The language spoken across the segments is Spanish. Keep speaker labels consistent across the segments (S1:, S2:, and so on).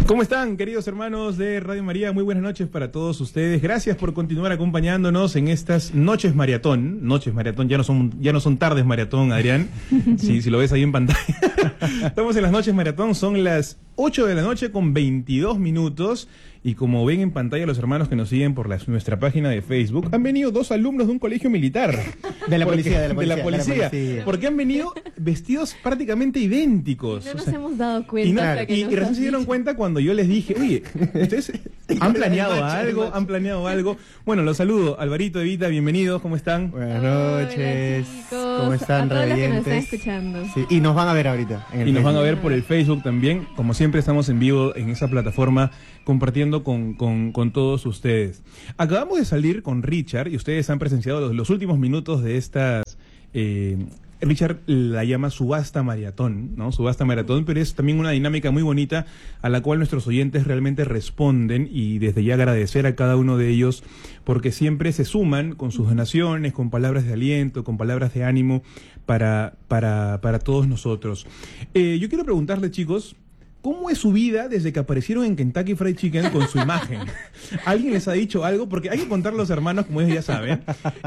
S1: ¿Cómo están, queridos hermanos de Radio María? Muy buenas noches para todos ustedes. Gracias por continuar acompañándonos en estas noches maratón. Noches maratón, ya no son tardes maratón, Adrián. Si lo ves ahí en pantalla. Estamos en las noches maratón, son las 8 de la noche con 22 minutos. Y como ven en pantalla los hermanos que nos siguen por nuestra página de Facebook, han venido dos alumnos de un colegio militar.
S2: De la policía.
S1: Porque han venido vestidos prácticamente idénticos.
S3: No nos hemos dado cuenta.
S1: Y recién se dieron cuenta cuando yo les dije, oye, ¿ustedes han planeado algo? Bueno, los saludo. Alvarito, Evita, bienvenidos, ¿cómo están?
S2: Buenas noches.
S3: Hola,
S2: ¿Cómo están,
S3: a todos los que nos están
S2: radiantes?
S3: escuchando.
S2: Sí, y nos van a ver ahorita.
S1: Y nos van a ver por el Facebook también. Como siempre estamos en vivo en esa plataforma compartiendo con todos ustedes. Acabamos de salir con Richard y ustedes han presenciado los últimos minutos de estas... Richard la llama subasta maratón, ¿no? Subasta maratón, pero es también una dinámica muy bonita a la cual nuestros oyentes realmente responden, y desde ya agradecer a cada uno de ellos porque siempre se suman con sus donaciones, con palabras de aliento, con palabras de ánimo para todos nosotros. Yo quiero preguntarle, chicos, ¿cómo es su vida desde que aparecieron en Kentucky Fried Chicken con su imagen? ¿Alguien les ha dicho algo? Porque hay que contar a los hermanos, como ellos ya saben.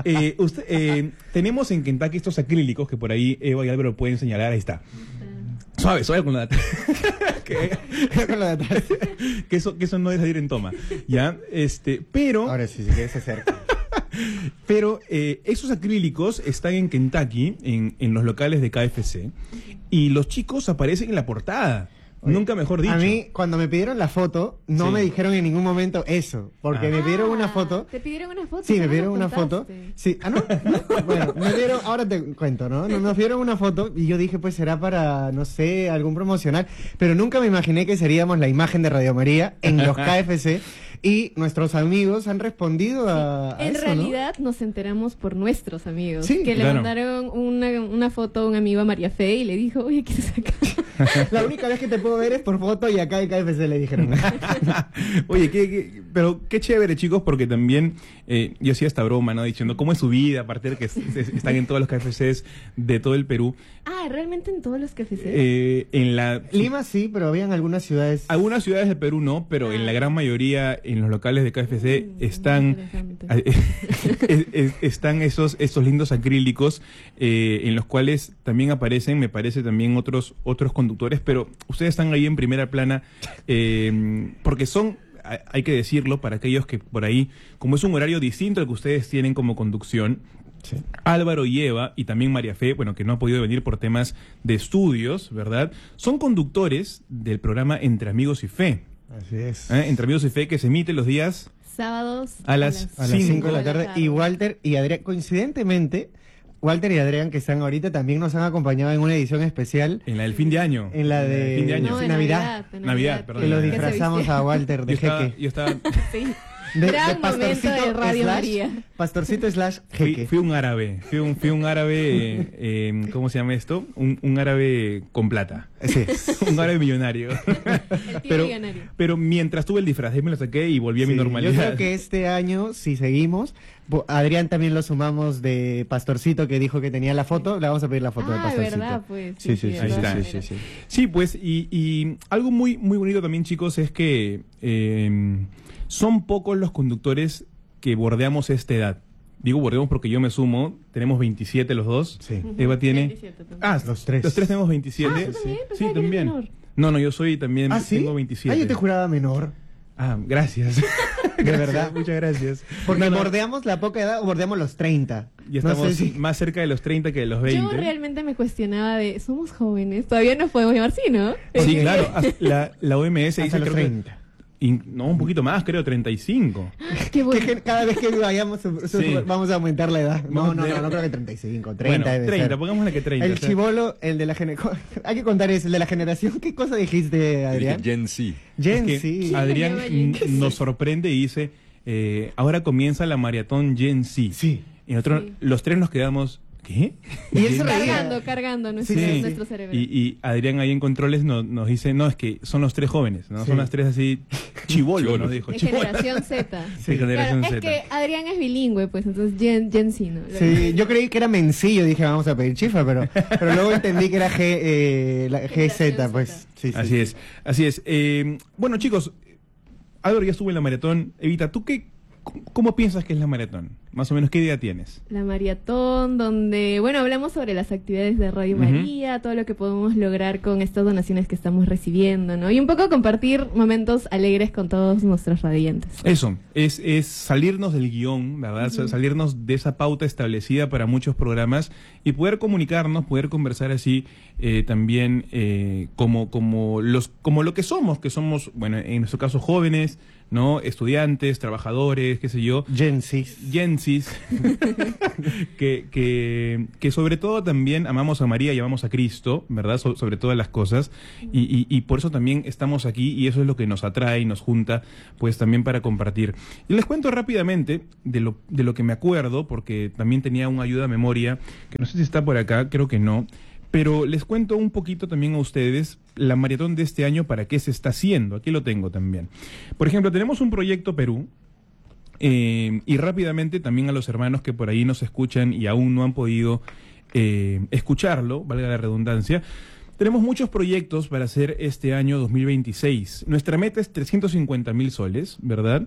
S1: Tenemos en Kentucky estos acrílicos que por ahí Eva y Álvaro pueden señalar. Ahí está. Suave con la
S2: Con la de atrás.
S1: que eso no es salir en toma. ¿Ya? Pero...
S2: Ahora sí, si quieres acerca.
S1: Pero esos acrílicos están en Kentucky, en los locales de KFC, y los chicos aparecen en la portada. Oye, nunca mejor dicho.
S2: A mí, cuando me pidieron la foto, no me dijeron en ningún momento eso. Porque me pidieron una foto.
S3: ¿Te pidieron una foto?
S2: Sí, me pidieron una foto. Sí. ¿No? Bueno, me pidieron, ahora te cuento, ¿no? Nos pidieron una foto y yo dije, pues será para, no sé, algún promocional. Pero nunca me imaginé que seríamos la imagen de Radio María en los KFC. Y nuestros amigos han respondido a
S3: en
S2: eso,
S3: realidad, ¿no? Nos enteramos por nuestros amigos.
S2: Sí,
S3: que
S1: claro.
S3: le mandaron una foto a un amigo, a María Fe, y le dijo, oye, ¿qué sacar?
S2: La única vez que te puedo ver es por foto, y acá en KFC le dijeron.
S1: Oye, pero qué chévere, chicos, porque también yo hacía esta broma, ¿no? Diciendo cómo es su vida, aparte de que están en todos los KFCs de todo el Perú.
S3: Ah, ¿realmente en todos los KFC?
S2: Lima sí, pero habían algunas ciudades.
S1: Algunas ciudades del Perú no, pero en la gran mayoría, en los locales de KFC están esos lindos acrílicos en los cuales también aparecen, me parece, también otros conductores, pero ustedes están ahí en primera plana porque son, hay que decirlo para aquellos que por ahí, como es un horario distinto al que ustedes tienen como conducción, sí. Álvaro y Eva, y también María Fe, bueno, que no ha podido venir por temas de estudios, ¿verdad? Son conductores del programa Entre Amigos y Fe.
S2: Así es.
S1: Entre Amigos y Fe, que se emite los días...
S3: Sábados
S1: a las
S2: 5 de la tarde. Y Walter y Adrián, coincidentemente, Walter y Adrián, que están ahorita, también nos han acompañado en una edición especial.
S1: En la del fin de año.
S2: En la de
S1: fin de año.
S3: No, en
S2: Navidad,
S1: perdón.
S2: Que lo disfrazamos a Walter de jeque.
S1: Yo estaba
S3: Sí.
S2: De
S3: Gran momento de Radio María.
S2: Pastorcito / jeque.
S1: Fui un árabe. Fui un árabe, ¿cómo se llama esto? Un árabe con plata.
S2: Sí.
S1: Un árabe millonario.
S3: El tío millonario.
S1: Pero mientras tuve el disfraz, me lo saqué y volví a mi normalidad.
S2: Yo creo que este año, si seguimos, Adrián también lo sumamos de Pastorcito, que dijo que tenía la foto. Le vamos a pedir la foto de Pastorcito.
S3: ¿Verdad? Pues,
S2: Sí.
S1: Ahí está. Sí, pues, y algo muy, muy bonito también, chicos, es que son pocos los conductores que bordeamos esta edad. Digo bordeamos porque yo me sumo, tenemos 27 los dos.
S2: Sí.
S1: Eva tiene...
S3: 27 también.
S2: Los tres.
S1: Los tres tenemos 27.
S3: ¿tú también?
S1: Sí,
S3: Pensaba que eras
S1: también.
S3: menor.
S1: No, yo soy también,
S2: ¿Ah, sí?
S1: tengo 27.
S2: Yo te juraba menor.
S1: Gracias.
S2: De verdad.
S1: Muchas gracias.
S2: Porque bordeamos la poca edad o bordeamos los 30.
S1: Y estamos más cerca de los 30 que de los 20.
S3: Yo realmente me cuestionaba somos jóvenes, todavía nos podemos llamar así, ¿no?
S1: Sí, claro. La OMS dice
S2: Hasta los
S1: creo que-
S2: 30.
S1: no, un poquito más, creo, 35.
S3: Qué bueno.
S2: Que cada vez que vayamos
S1: Sí.
S2: vamos a aumentar la edad. No
S1: Vamos a-
S2: creo que 35, 30
S1: Bueno,
S2: debe
S1: 30,
S2: ser.
S1: pongámosle que 30.
S2: El
S1: o sea.
S2: chibolo, el de la generación. Hay que contar eso, el de la generación. ¿Qué cosa dijiste, Adrián?
S4: Gen Z.
S2: Gen
S1: Es que
S2: Z.
S1: Adrián
S3: Gen Z.
S1: nos sorprende y dice, ahora comienza la maratón Gen Z.
S2: Sí.
S1: Y nosotros,
S3: Sí.
S1: los tres nos quedamos, ¿Qué?
S2: Y él se reía.
S3: Cargando nuestro cerebro.
S1: Y Adrián ahí en controles nos dice, no, es que son los 3 jóvenes, ¿no? Sí. Son las 3 así, chibolo, nos dijo.
S3: De generación Z.
S1: Sí. De generación Z.
S3: Es que Adrián es bilingüe, pues, entonces Gen Z, ¿no?
S2: Sí, yo creí que era Mencillo, dije, vamos a pedir chifa, pero luego entendí que era GZ, pues. Sí,
S1: así es. Bueno, chicos, Álvaro ya estuvo en la maratón. Evita, ¿tú cómo piensas que es la maratón? Más o menos, ¿qué idea tienes?
S3: La maratón, donde, bueno, hablamos sobre las actividades de Radio María, todo lo que podemos lograr con estas donaciones que estamos recibiendo, ¿no? Y un poco compartir momentos alegres con todos nuestros radiantes.
S1: Eso, es salirnos del guión, ¿verdad? Salirnos de esa pauta establecida para muchos programas y poder comunicarnos, poder conversar así también como lo que somos, bueno, en nuestro caso jóvenes, ¿no? Estudiantes, trabajadores, qué sé yo.
S2: Gensis,
S1: que sobre todo también amamos a María y amamos a Cristo, ¿verdad? Sobre todas las cosas. Y por eso también estamos aquí y eso es lo que nos atrae y nos junta, pues también para compartir. Y les cuento rápidamente de lo que me acuerdo, porque también tenía una ayuda a memoria, que no sé si está por acá, creo que no. Pero les cuento un poquito también a ustedes la maratón de este año, para qué se está haciendo. Aquí lo tengo también. Por ejemplo, tenemos un proyecto Perú, y rápidamente también a los hermanos que por ahí nos escuchan y aún no han podido escucharlo, valga la redundancia. Tenemos muchos proyectos para hacer este año 2026. Nuestra meta es 350.000 soles, ¿verdad?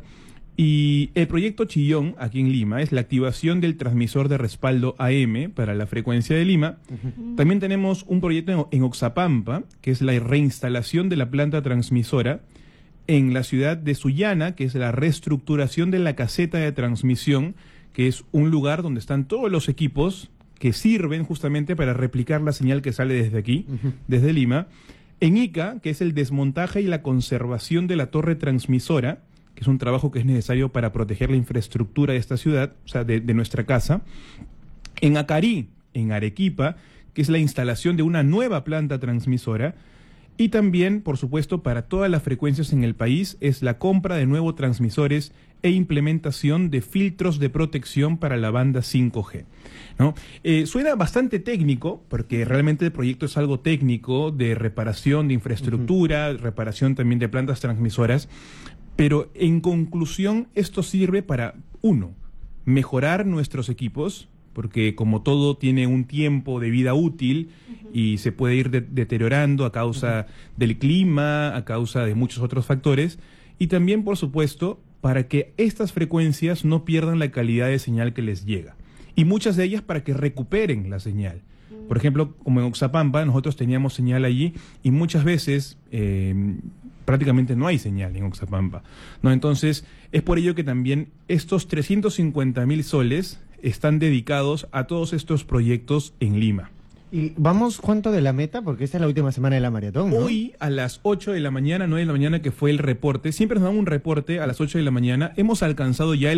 S1: Y el proyecto Chillón, aquí en Lima, es la activación del transmisor de respaldo AM para la frecuencia de Lima. También tenemos un proyecto en Oxapampa, que es la reinstalación de la planta transmisora. En la ciudad de Sullana, que es la reestructuración de la caseta de transmisión, que es un lugar donde están todos los equipos que sirven justamente para replicar la señal que sale desde aquí, desde Lima. En Ica, que es el desmontaje y la conservación de la torre transmisora, que es un trabajo que es necesario para proteger la infraestructura de esta ciudad, o sea, de nuestra casa. En Acarí, en Arequipa, que es la instalación de una nueva planta transmisora. Y también, por supuesto, para todas las frecuencias en el país, es la compra de nuevos transmisores e implementación de filtros de protección para la banda 5G, ¿no? Suena bastante técnico, porque realmente el proyecto es algo técnico, de reparación de infraestructura, reparación también de plantas transmisoras, pero en conclusión esto sirve para, uno, mejorar nuestros equipos, porque como todo tiene un tiempo de vida útil y se puede ir deteriorando a causa del clima, a causa de muchos otros factores, y también, por supuesto, para que estas frecuencias no pierdan la calidad de señal que les llega, y muchas de ellas para que recuperen la señal. Por ejemplo, como en Oxapampa, nosotros teníamos señal allí y muchas veces prácticamente no hay señal en Oxapampa, ¿no? Entonces, es por ello que también estos 350.000 soles están dedicados a todos estos proyectos en Lima.
S2: ¿Y vamos cuánto de la meta? Porque esta es la última semana de la maratón, ¿no?
S1: Hoy a las 8 de la mañana, 9 de la mañana, que fue el reporte, siempre nos dan un reporte a las 8 de la mañana, hemos alcanzado ya el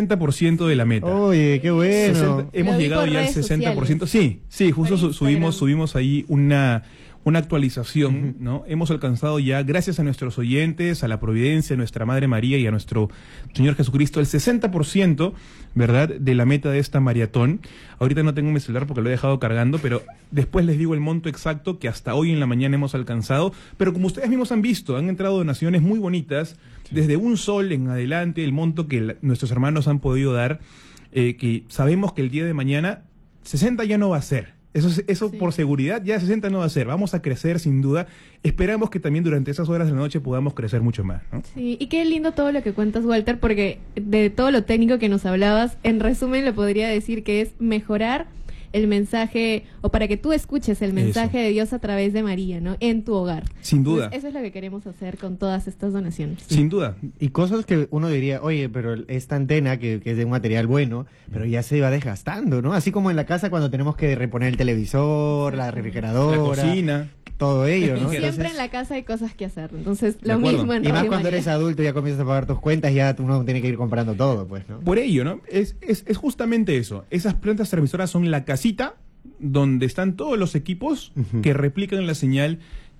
S1: 60% de la meta.
S2: Oye, qué bueno.
S1: Hemos llegado ya al 60%.
S3: Sociales.
S1: Sí, justo subimos ahí una actualización, ¿no? Hemos alcanzado ya, gracias a nuestros oyentes, a la Providencia, a nuestra Madre María y a nuestro Señor Jesucristo, el 60%, ¿verdad?, de la meta de esta maratón. Ahorita no tengo mi celular porque lo he dejado cargando, pero después les digo el monto exacto que hasta hoy en la mañana hemos alcanzado. Pero como ustedes mismos han visto, han entrado donaciones muy bonitas, desde $1 en adelante, el monto que nuestros hermanos han podido dar, que sabemos que el día de mañana 60 ya no va a ser. Eso sí. Por seguridad, ya 60 no va a ser. Vamos a crecer sin duda. Esperamos que también durante esas horas de la noche podamos crecer mucho más, ¿no?
S3: Sí, y qué lindo todo lo que cuentas, Walter, porque de todo lo técnico que nos hablabas, en resumen lo podría decir que es mejorar el mensaje, o para que tú escuches el mensaje de Dios a través de María, ¿no? En tu hogar.
S1: Sin duda.
S3: Entonces, eso es lo que queremos hacer con todas estas donaciones.
S1: Sin duda.
S2: Y cosas que uno diría, oye, pero esta antena que es de un material bueno, pero ya se va desgastando, ¿no? Así como en la casa cuando tenemos que reponer el televisor, la refrigeradora,
S1: la cocina,
S2: todo ello, ¿no?
S3: Siempre
S2: Entonces,
S3: en la casa hay cosas que hacer. Entonces, lo mismo en
S2: y más
S3: Radio
S2: cuando
S3: María.
S2: eres adulto, ya comienzas a pagar tus cuentas, ya uno tiene que ir comprando todo, pues, ¿no?
S1: Por ello, ¿no? Es justamente eso. Esas plantas transmisoras son la casita donde están todos los equipos que replican la señal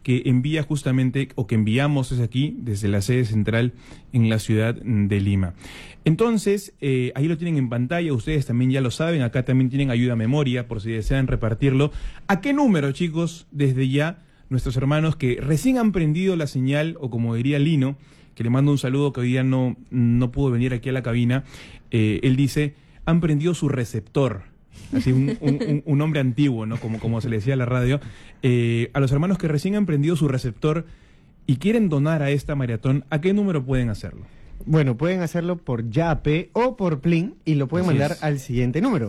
S1: que envía justamente, o que enviamos desde aquí, desde la sede central en la ciudad de Lima. Entonces, ahí lo tienen en pantalla, ustedes también ya lo saben, acá también tienen ayuda a memoria, por si desean repartirlo. ¿A qué número, chicos, desde ya, nuestros hermanos que recién han prendido la señal, o como diría Lino, que le mando un saludo, que hoy día no pudo venir aquí a la cabina, él dice, han prendido su receptor, así un hombre antiguo, ¿no? Como se le decía a la radio, a los hermanos que recién han prendido su receptor y quieren donar a esta maratón, ¿a qué número pueden hacerlo?
S2: Bueno, pueden hacerlo por Yape o por Plin y lo pueden mandar al siguiente número: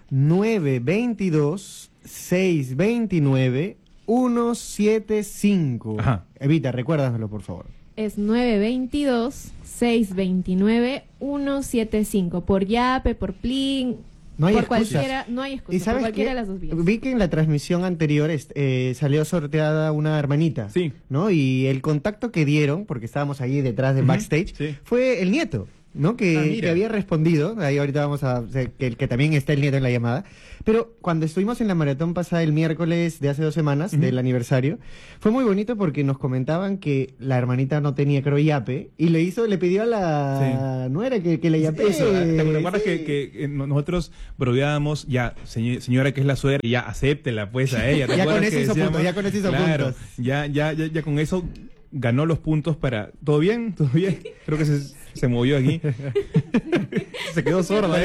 S2: 922-629-175.
S1: Ajá.
S2: Evita, recuérdamelo, por favor.
S3: Es 922-629-175. Por Yape, por Plin,
S2: No hay
S3: por
S2: excusas.
S3: cualquiera, no hay excusa,
S2: ¿Y sabes
S3: por cualquiera
S2: qué?
S3: de las dos vías.
S2: Vi que en la transmisión anterior salió sorteada una hermanita.
S1: Sí.
S2: ¿No? Y el contacto que dieron, porque estábamos ahí detrás de backstage,
S1: sí.
S2: fue el nieto, ¿no? Que había respondido. Ahí ahorita vamos a... que también está el nieto en la llamada. Pero cuando estuvimos en la maratón pasada el miércoles de hace 2 semanas, del aniversario, fue muy bonito porque nos comentaban que la hermanita no tenía, creo, Yape, y le pidió a la nuera que le yape.
S1: Eso, ¿te acuerdas que nosotros brodeábamos, ya, señora que es la suegra, ya acéptela pues a ella? ¿Te
S2: Ya
S1: acuerdas
S2: con eso
S1: que
S2: hizo
S1: decíamos?
S2: puntos, ya con eso hizo
S1: Claro,
S2: puntos.
S1: ya con eso ganó los puntos para... ¿Todo bien? ¿Todo bien? Creo que se movió aquí. Se quedó sorda.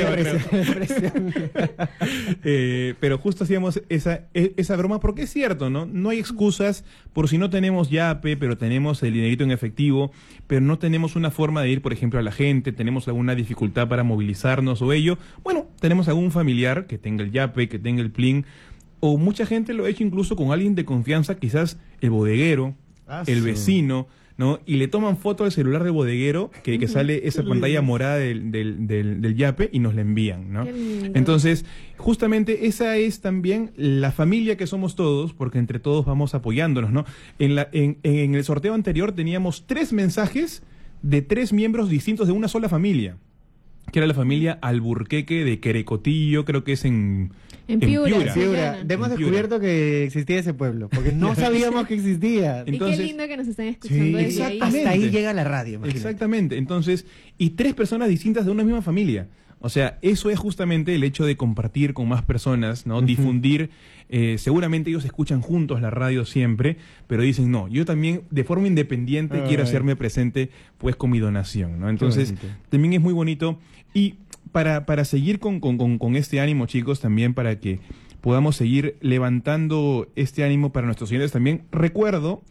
S1: Pero justo hacíamos esa broma porque es cierto, ¿no? No hay excusas por si no tenemos Yape, pero tenemos el dinerito en efectivo, pero no tenemos una forma de ir, por ejemplo, a la gente, tenemos alguna dificultad para movilizarnos o ello. Bueno, tenemos algún familiar que tenga el Yape, que tenga el Plin, o mucha gente lo ha hecho incluso con alguien de confianza, quizás el bodeguero, el vecino, ¿no? Y le toman foto al celular del bodeguero que sale esa pantalla morada del Yape y nos la envían, ¿no? Entonces, justamente esa es también la familia que somos todos, porque entre todos vamos apoyándonos, ¿no? En el sorteo anterior teníamos 3 mensajes de 3 miembros distintos de una sola familia, que era la familia Alburqueque de Querecotillo, creo que es en Piura.
S2: Hemos descubierto que existía ese pueblo, porque no sabíamos que existía.
S3: Entonces, y qué lindo que nos están escuchando desde ahí.
S2: Hasta ahí llega la radio. Imagínate.
S1: Exactamente. Entonces, y 3 personas distintas de una misma familia. O sea, eso es justamente el hecho de compartir con más personas, ¿no? Difundir. Seguramente ellos escuchan juntos la radio siempre, pero dicen, no, yo también de forma independiente quiero hacerme presente pues con mi donación, ¿no? Entonces, también es muy bonito. Y para seguir con este ánimo, chicos, también para que podamos seguir levantando este ánimo para nuestros oyentes, también recuerdo,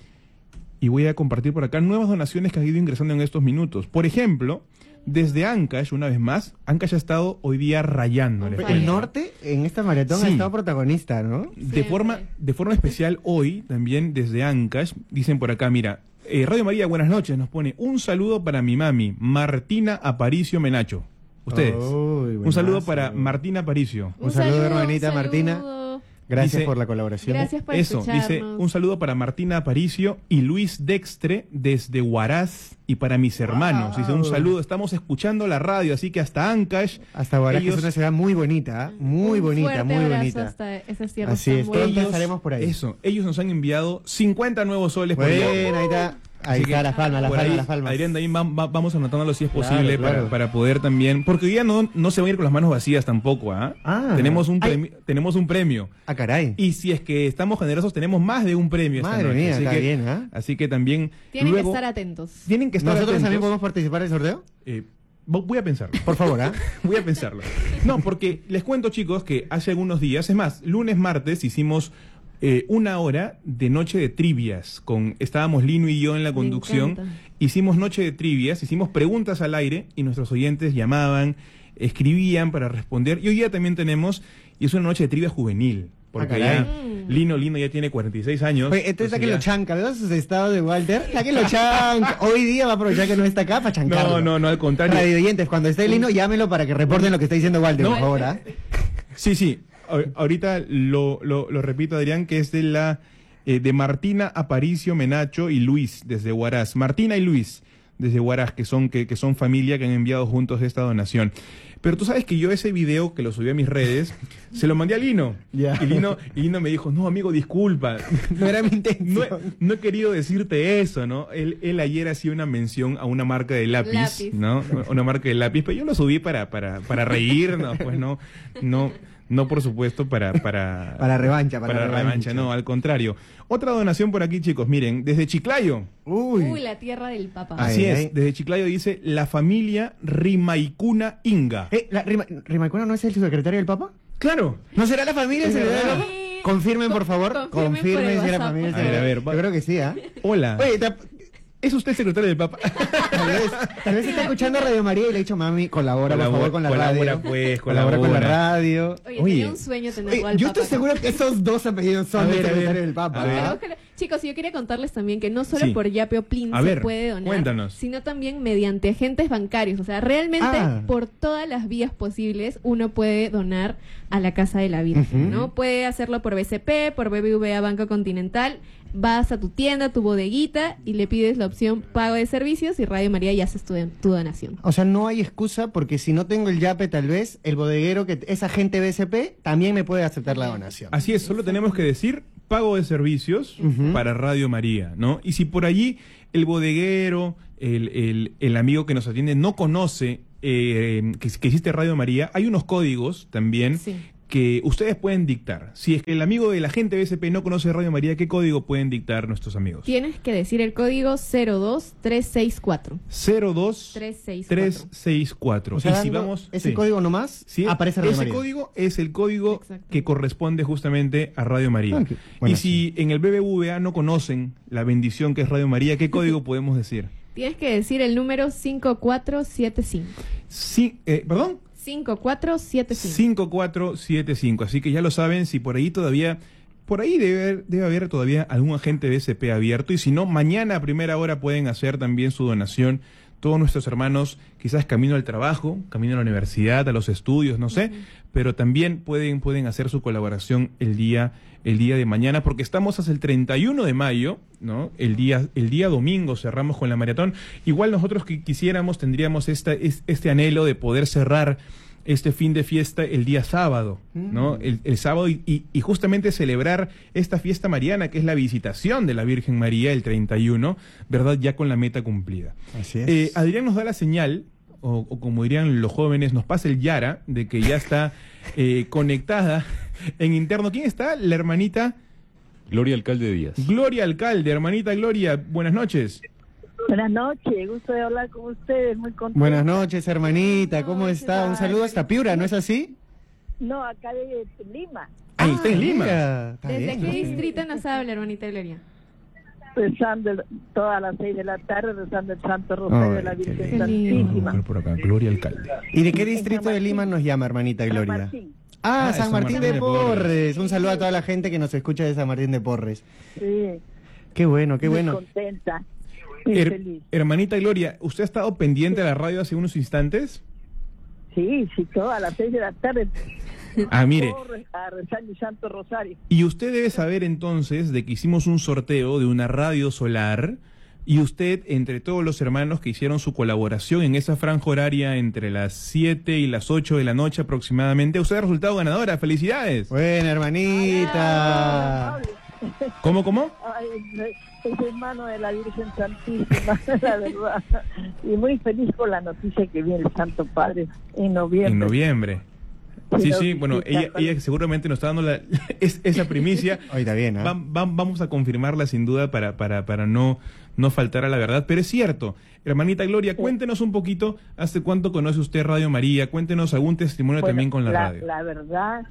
S1: y voy a compartir por acá, nuevas donaciones que han ido ingresando en estos minutos. Por ejemplo, desde Ancash, una vez más, Ancash ha estado hoy día rayando.
S2: El norte en esta maratón ha estado protagonista, ¿no?
S1: De forma especial hoy, también desde Ancash, dicen por acá, mira, Radio María, buenas noches, nos pone un saludo para mi mami, Martina Aparicio Menacho. Ustedes. Un saludo para Martina Aparicio.
S2: Un saludo, hermanita Martina. Gracias por la colaboración.
S3: Gracias por
S1: escucharnos. Dice, un saludo para Martina Aparicio y Luis Dextre desde Huaraz y para mis hermanos. Dice, un saludo, estamos escuchando la radio, así que hasta Ancash.
S2: Hasta Huaraz, que es una ciudad muy bonita, muy bonita, muy bonita.
S3: Hasta esas tierras
S2: así es, pronto estaremos por ahí.
S1: Eso, ellos nos han enviado 50 nuevos soles
S2: por ahí. Ahí está. Ahí está la palma, las palmas.
S1: Adrián, de ahí vamos anotándolo si es posible para poder también, porque hoy día no se va a ir con las manos vacías tampoco, ¿ah? Tenemos un premio.
S2: Ah, caray.
S1: Y si es que estamos generosos, tenemos más de un premio.
S2: Madre mía, está bien, ¿ah?
S1: Así que también
S3: tienen que estar atentos.
S1: Tienen que estar
S2: ¿Nosotros
S1: atentos.
S2: también podemos participar del sorteo?
S1: Voy a pensarlo.
S2: Por favor, ¿ah?
S1: Voy a pensarlo. No, porque les cuento, chicos, que hace algunos días, es más, lunes, martes, hicimos 1 hora de noche de trivias. Estábamos Lino y yo en la conducción. Hicimos noche de trivias, hicimos preguntas al aire y nuestros oyentes llamaban, escribían para responder. Y hoy día también tenemos, y es una noche de trivia juvenil. Porque ya Lino ya tiene 46 años.
S2: Oye, entonces sáquenlo chanca, ¿verdad? Sus estados de Walter. Sáquenlo chanca. Hoy día va a aprovechar que no está acá para chancarlo.
S1: No, al contrario.
S2: Radio oyentes, cuando esté Lino, llámelo para que reporten lo que está diciendo Walter, por favor, ¿ah?
S1: Sí. Ahorita lo repito, Adrián, que es de Martina Aparicio Menacho y Luis, desde Huaraz. Martina y Luis, desde Huaraz, que son familia, que han enviado juntos esta donación. Pero tú sabes que yo ese video que lo subí a mis redes, se lo mandé a Lino.
S2: Ya.
S1: Y Lino me dijo, no, amigo, disculpa.
S2: No era mi intención.
S1: No he querido decirte eso, ¿no? Él ayer hacía una mención a una marca de lápiz, ¿no? Una marca de lápiz, pero yo lo subí para reírnos, pues no, por supuesto, para
S2: revancha.
S1: Para revancha, no, al contrario. Otra donación por aquí, chicos, miren, desde Chiclayo.
S3: Uy, la tierra del Papa.
S1: Así es, desde Chiclayo dice la familia Rimaicuna Inga.
S2: ¿Rimaicuna no es el secretario del Papa?
S1: Claro.
S2: ¿No será la familia el secretario del Papa? Confirmen, por favor. Confirmen si es la familia el secretario.
S1: A ver,
S2: yo creo que sí, ¿ah?
S1: Hola.
S2: Oye,
S1: ¿es usted el secretario del Papa?
S2: Tal vez está escuchando Radio María y le ha dicho, mami, colabora por favor con la radio.
S1: Colabora
S2: con la radio.
S3: Oye, tenía un sueño tenerlo al Papa.
S2: Yo estoy seguro que esos dos apellidos son del secretario del Papa.
S3: Ojalá. Chicos, yo quería contarles también que no solo por Yape o Plin se puede donar,
S1: cuéntanos.
S3: Sino también mediante agentes bancarios. O sea, realmente por todas las vías posibles uno puede donar a la Casa de la Virgen, ¿no? Puede hacerlo por BCP, por BBVA Banco Continental. Vas a tu tienda, tu bodeguita y le pides la opción pago de servicios y Radio María y haces tu donación.
S2: O sea, no hay excusa porque si no tengo el Yape, tal vez el bodeguero que es agente BCP también me puede aceptar la donación.
S1: Así es, solo tenemos que decir pago de servicios para Radio María, ¿no? Y si por allí el bodeguero, el amigo que nos atiende no conoce que existe Radio María, hay unos códigos también que ustedes pueden dictar. Si es que el amigo del agente BCP no conoce Radio María, ¿qué código pueden dictar nuestros amigos?
S3: Tienes que decir el código 02364.
S1: 02364.
S2: O sea,
S1: y si vamos,
S2: ese código nomás aparece Radio María.
S1: Ese código es el código que corresponde justamente a Radio María. Y si en el BBVA no conocen la bendición que es Radio María, ¿qué código podemos decir?
S3: Tienes que decir el número 5475.
S1: ¿Perdón? 5475. Así que ya lo saben, si por ahí debe haber todavía algún agente BCP abierto, y si no, mañana a primera hora pueden hacer también su donación. Todos nuestros hermanos, quizás camino al trabajo, camino a la universidad, a los estudios, no sé, pero también pueden hacer su colaboración el día de mañana, porque estamos hasta el 31 de mayo, ¿no? El día domingo cerramos con la maratón. Igual nosotros que tendríamos este anhelo de poder cerrar este fin de fiesta el día sábado, ¿no? El sábado y justamente celebrar esta fiesta mariana, que es la visitación de la Virgen María el 31, ¿verdad? Ya con la meta cumplida.
S2: Así es.
S1: Adrián nos da la señal, o como dirían los jóvenes, nos pasa el yara, de que ya está conectada en interno. ¿Quién está? La hermanita
S4: Gloria Alcalde Díaz.
S1: Gloria Alcalde, hermanita Gloria, buenas noches.
S5: Buenas noches, gusto de hablar con ustedes, muy contenta.
S2: Buenas noches, hermanita, ¿cómo está? Un saludo hasta Piura, ¿no es así?
S5: No, acá de Lima.
S1: Está en Lima.
S3: ¿Desde qué distrito nos habla, hermanita Gloria?
S5: Rezando todas las 6 de la tarde, rezando el Santo Rosario de la Virgen Santísima.
S1: Por acá, Gloria Alcalde.
S2: ¿Y de qué distrito de Lima nos llama, hermanita Gloria?
S5: San Martín.
S2: San Martín de Porres. Un saludo a toda la gente que nos escucha de San Martín de Porres.
S5: Sí.
S2: Qué bueno, qué bueno.
S5: Muy contenta. Muy feliz.
S1: Hermanita Gloria, ¿usted ha estado pendiente a la radio hace unos instantes?
S5: Sí, todas las 6 de la tarde.
S1: Mire.
S5: A rezar el Santo Rosario.
S1: Y usted debe saber entonces de que hicimos un sorteo de una radio solar, y usted, entre todos los hermanos que hicieron su colaboración en esa franja horaria entre las 7 y las 8 de la noche aproximadamente, usted ha resultado ganadora. ¡Felicidades!
S2: Buena, hermanita.
S1: ¿Cómo?
S5: Ay, es hermano de la Virgen Santísima, la verdad. Y muy feliz por la noticia que viene el Santo Padre en noviembre.
S1: Sí, bueno, ella seguramente nos está dando esa primicia.
S2: Oiga, bien, ¿eh?
S1: Vamos a confirmarla sin duda para no faltar a la verdad, pero es cierto. Hermanita Gloria, cuéntenos un poquito, ¿hace cuánto conoce usted Radio María? Cuéntenos algún testimonio también con la radio.
S5: La verdad,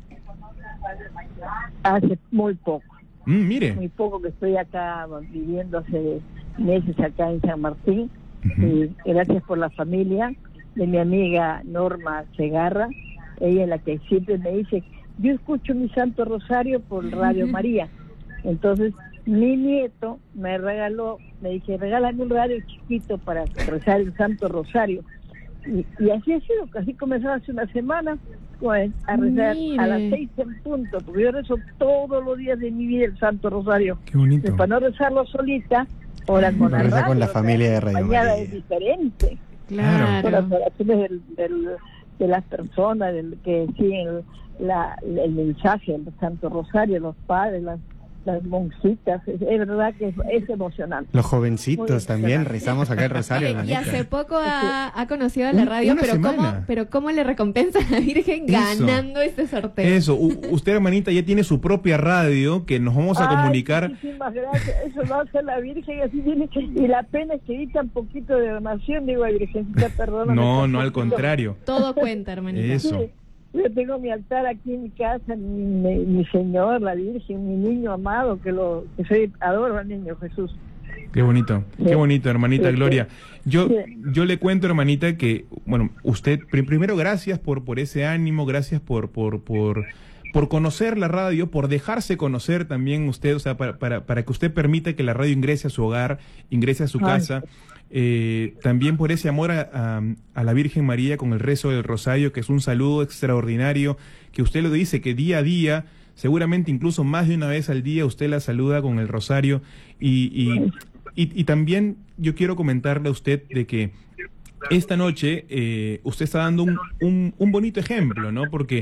S5: hace muy poco.
S1: Mire.
S5: Muy poco que estoy acá viviendo, hace meses acá en San Martín. Y gracias por la familia de mi amiga Norma Segarra. Ella es la que siempre me dice, yo escucho mi Santo Rosario por Radio María. Entonces, mi nieto me dije, regálame un radio chiquito para rezar el Santo Rosario. Y así ha sido, casi comenzó hace una semana a rezar a las 6 en punto, porque yo rezo todos los días de mi vida el Santo Rosario.
S1: Qué bonito.
S5: Para no rezarlo solita, Ahora con la
S2: Reza
S5: radio,
S2: con la familia de Radio
S5: mañana
S2: María.
S5: es diferente.
S3: Claro.
S5: Con las oraciones de las personas que siguen el mensaje, el Santo Rosario, los padres, las monjitas, es verdad que es emocionante.
S2: Los jovencitos también rezamos acá el rosario.
S3: Y
S2: hermanita.
S3: hace poco ha conocido a la radio,
S1: una
S3: pero
S1: semana.
S3: ¿cómo le recompensa a la Virgen
S1: Eso.
S3: ganando este sorteo?
S1: Eso, usted, hermanita, ya tiene su propia radio que nos vamos a comunicar.
S5: Muchísimas gracias, eso lo hace la Virgen, así viene, y la pena es que edita un poquito de donación, digo, ay, Virgencita, perdóname.
S1: No, al contrario.
S3: Todo cuenta, hermanita.
S1: Eso.
S5: Sí, yo tengo mi altar aquí en mi casa, mi Señor, la Virgen, mi niño amado, adoro al niño Jesús.
S1: Qué bonito, hermanita
S5: Sí,
S1: Gloria. Yo
S5: sí.
S1: le cuento, hermanita, que, bueno, usted, primero gracias por ese ánimo, gracias por conocer la radio, por dejarse conocer también usted, o sea, para que usted permita que la radio ingrese a su hogar, ingrese a su casa. También por ese amor a la Virgen María con el rezo del Rosario, que es un saludo extraordinario, que usted lo dice, que día a día, seguramente incluso más de una vez al día, usted la saluda con el Rosario. Y también yo quiero comentarle a usted de que esta noche usted está dando un bonito ejemplo, ¿no? Porque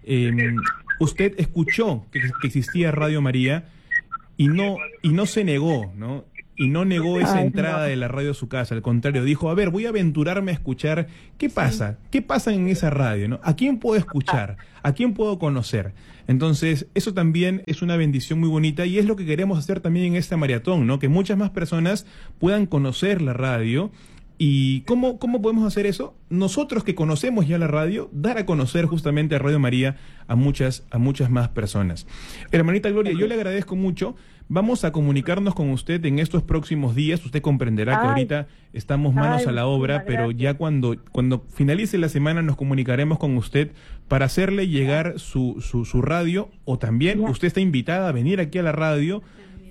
S1: usted escuchó que existía Radio María y no se negó, ¿no? Y no negó esa entrada de la radio a su casa. Al contrario, dijo, a ver, voy a aventurarme a escuchar qué pasa, qué pasa en esa radio, ¿no? ¿A quién puedo escuchar? ¿A quién puedo conocer? Entonces, eso también es una bendición muy bonita y es lo que queremos hacer también en esta maratón, ¿no? Que muchas más personas puedan conocer la radio. ¿Y cómo podemos hacer eso? Nosotros que conocemos ya la radio, dar a conocer justamente a Radio María a muchas más personas. Hermanita Gloria, yo le agradezco mucho. Vamos a comunicarnos con usted en estos próximos días. Usted comprenderá que ahorita estamos manos a la obra, pero ya cuando finalice la semana nos comunicaremos con usted para hacerle llegar su radio, o también usted está invitada a venir aquí a la radio.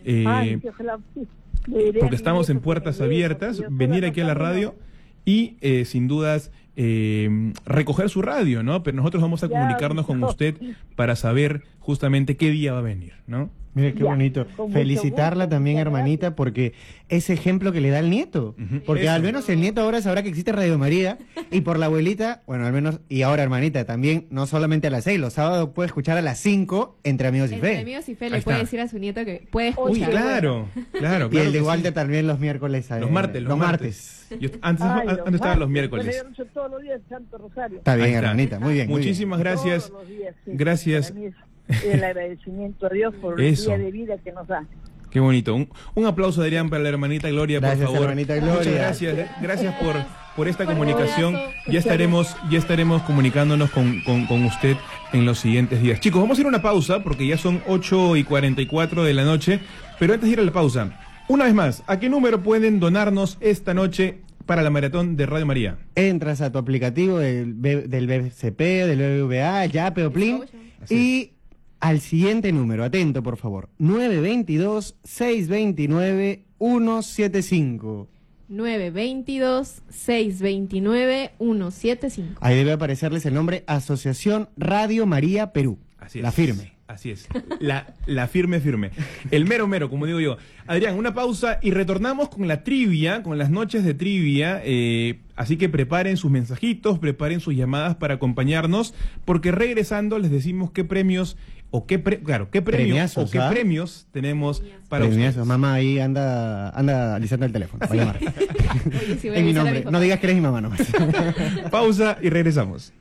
S1: Porque estamos en puertas abiertas, venir aquí a la radio y sin dudas recoger su radio, ¿no? Pero nosotros vamos a comunicarnos con usted para saber justamente qué día va a venir, ¿no?
S2: Mire qué bonito. Felicitarla también, hermanita, porque ese ejemplo que le da el nieto. Porque
S1: Eso.
S2: al menos el nieto ahora sabrá que existe Radio María, y por la abuelita, bueno, al menos, y ahora, hermanita, también, no solamente a las 6, los sábados puede escuchar a las 5 entre Amigos y
S3: Entre
S2: Fe.
S3: amigos y Fe
S1: Ahí
S3: le puede
S1: está.
S3: decir a su nieto que puede
S1: Uy,
S3: escuchar.
S1: claro.
S2: Y el de
S1: que
S2: Walter
S1: sí.
S2: también los miércoles.
S1: Los martes. Antes estaban los miércoles.
S5: Todos los días Santo Rosario.
S2: Está bien,
S1: Ahí está.
S2: hermanita, muy bien. muy bien.
S1: Muchísimas gracias.
S5: Todos los días, sí.
S1: Gracias.
S5: Para mí es el agradecimiento a Dios por
S1: Eso.
S5: el día de vida que nos da.
S1: Qué bonito. Un aplauso, Adrián, para la hermanita Gloria,
S2: Gracias,
S1: por favor.
S2: hermanita Gloria.
S1: Muchas gracias. Gracias por esta comunicación.
S3: abrazo.
S1: Ya estaremos comunicándonos con usted en los siguientes días. Chicos, vamos a ir a una pausa porque ya son 8:44 de la noche. Pero antes de ir a la pausa, una vez más, ¿a qué número pueden donarnos esta noche para la maratón de Radio María?
S2: Entras a tu aplicativo del BCP, del BBVA, Yape o Plin, y al siguiente número, atento por favor, 922-629-175.
S3: 922-629-175.
S2: Ahí debe aparecerles el nombre Asociación Radio María Perú.
S1: Así es.
S2: La firme.
S1: Así es. La firme. El mero, como digo yo. Adrián, una pausa y retornamos con la trivia, con las noches de trivia. Así que preparen sus mensajitos, preparen sus llamadas para acompañarnos, porque regresando les decimos qué premios qué premios tenemos para
S2: Premiazos.
S1: ustedes.
S2: Mamá ahí anda alisando el teléfono. Va a llamar.
S3: Oye, si voy a
S2: En mi
S3: avisar a
S2: nombre.
S3: papá.
S2: No digas que eres mi mamá nomás.
S1: Pausa y regresamos.